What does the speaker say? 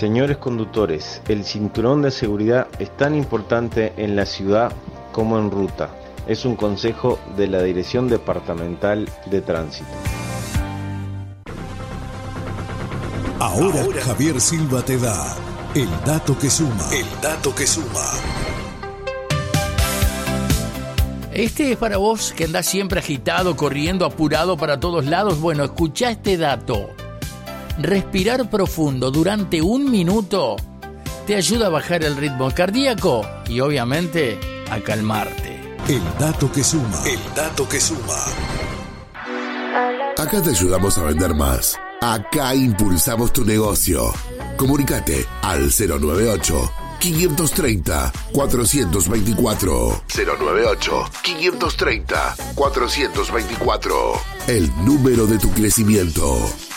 Señores conductores, el cinturón de seguridad es tan importante en la ciudad como en ruta. Es un consejo de la Dirección Departamental de Tránsito. Ahora Javier Silva te da el dato que suma. El dato que suma. Este es para vos que andás siempre agitado, corriendo, apurado para todos lados. Bueno, escuchá este dato. Respirar profundo durante 1 minuto te ayuda a bajar el ritmo cardíaco y obviamente a calmarte. El dato que suma. El dato que suma. Acá te ayudamos a vender más. Acá impulsamos tu negocio. Comunicate al 098-530-424. 098-530-424. El número de tu crecimiento.